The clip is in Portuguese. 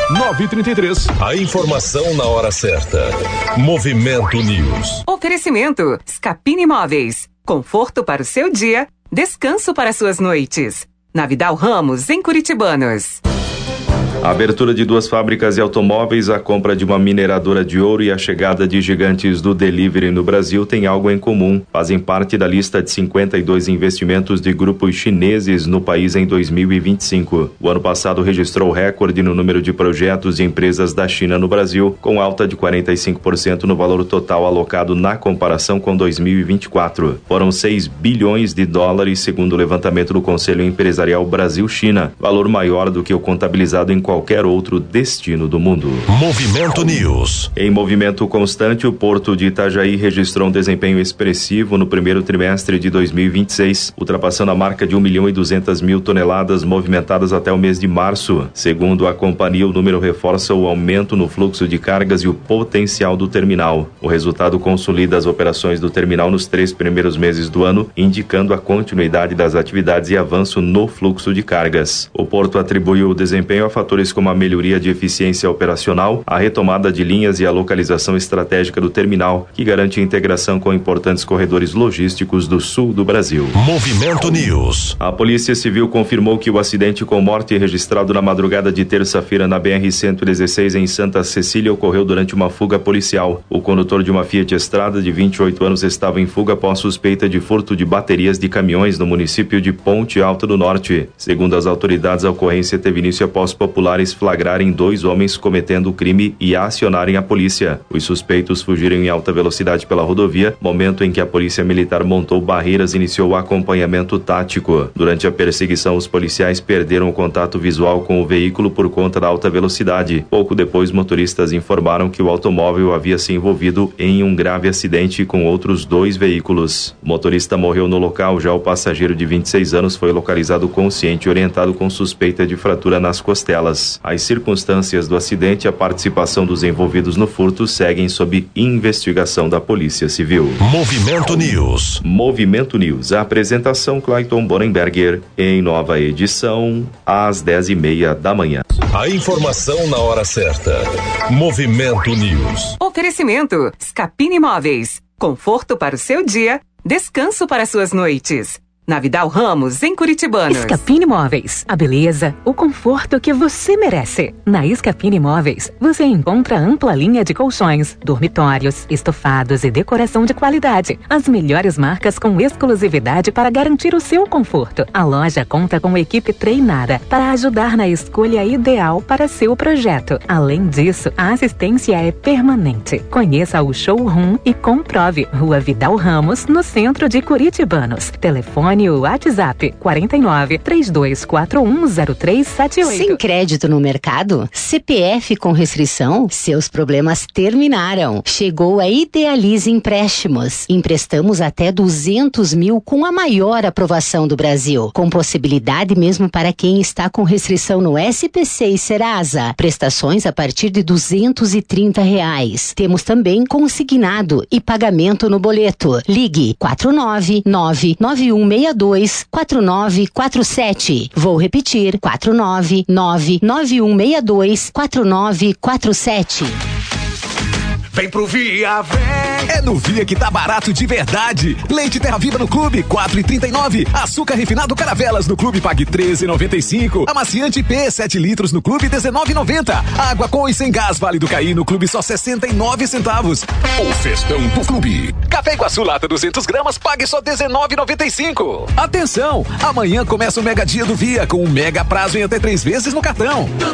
9h33. A informação na hora certa. Movimento News. Oferecimento Scapin Imóveis. Conforto para o seu dia, descanso para suas noites. Na Vidal Ramos, em Curitibanos. A abertura de 2 fábricas de automóveis, a compra de uma mineradora de ouro e a chegada de gigantes do delivery no Brasil têm algo em comum. Fazem parte da lista de 52 investimentos de grupos chineses no país em 2025. O ano passado registrou recorde no número de projetos de empresas da China no Brasil, com alta de 45% no valor total alocado na comparação com 2024. Foram 6 bilhões de dólares, segundo o levantamento do Conselho Empresarial Brasil-China, valor maior do que o contabilizado em qualquer outro destino do mundo. Movimento News. Em movimento constante, o Porto de Itajaí registrou um desempenho expressivo no primeiro trimestre de 2026, ultrapassando a marca de 1.200.000 toneladas movimentadas até o mês de março. Segundo a companhia, o número reforça o aumento no fluxo de cargas e o potencial do terminal. O resultado consolida as operações do terminal nos 3 primeiros meses do ano, indicando a continuidade das atividades e avanço no fluxo de cargas. O Porto atribuiu o desempenho a fatores como a melhoria de eficiência operacional, a retomada de linhas e a localização estratégica do terminal, que garante a integração com importantes corredores logísticos do sul do Brasil. Movimento News. A Polícia Civil confirmou que o acidente com morte registrado na madrugada de terça-feira na BR-116 em Santa Cecília ocorreu durante uma fuga policial. O condutor de uma Fiat Estrada de 28 anos estava em fuga após suspeita de furto de baterias de caminhões no município de Ponte Alta do Norte. Segundo as autoridades, a ocorrência teve início após populares flagrarem 2 homens cometendo o crime e acionarem a polícia. Os suspeitos fugiram em alta velocidade pela rodovia, momento em que a polícia militar montou barreiras e iniciou o acompanhamento tático. Durante a perseguição, os policiais perderam o contato visual com o veículo por conta da alta velocidade. Pouco depois, motoristas informaram que o automóvel havia se envolvido em um grave acidente com outros 2 veículos. O motorista morreu no local, já o passageiro de 26 anos foi localizado consciente e orientado com suspeita de fratura nas costelas. As circunstâncias do acidente e a participação dos envolvidos no furto seguem sob investigação da Polícia Civil. Movimento News. Movimento News. A apresentação Clayton Borenberger, em nova edição, às 10h30 da manhã. A informação na hora certa. Movimento News. Oferecimento Scapin Imóveis. Conforto para o seu dia, descanso para suas noites. Na Vidal Ramos, em Curitibanos. Scapin Imóveis. A beleza, o conforto que você merece. Na Scapin Imóveis, você encontra ampla linha de colchões, dormitórios, estofados e decoração de qualidade. As melhores marcas com exclusividade para garantir o seu conforto. A loja conta com equipe treinada para ajudar na escolha ideal para seu projeto. Além disso, a assistência é permanente. Conheça o showroom e comprove. Rua Vidal Ramos, no centro de Curitibanos. Telefone o WhatsApp 49-3241-0378. Sem crédito no mercado? CPF com restrição? Seus problemas terminaram. Chegou a Idealize Empréstimos. Emprestamos até 200 mil com a maior aprovação do Brasil. Com possibilidade mesmo para quem está com restrição no SPC e Serasa. Prestações a partir de R$230. Temos também consignado e pagamento no boleto. Ligue 49991624947. Vou repetir, 49991624947. Vem pro Via, vem! É no Via que tá barato de verdade. Leite Terra Viva no Clube, R$4,39. Açúcar refinado Caravelas no Clube, pague R$13,95. Amaciante P, 7 litros no Clube, R$19,90. Água com e sem gás Vale do Caí no Clube, só 69 centavos. O festão do Clube. Café Iguaçu lata 200 gramas, pague só R$19,95. Atenção, amanhã começa o Mega Dia do Via, com um mega prazo em até 3 vezes no cartão.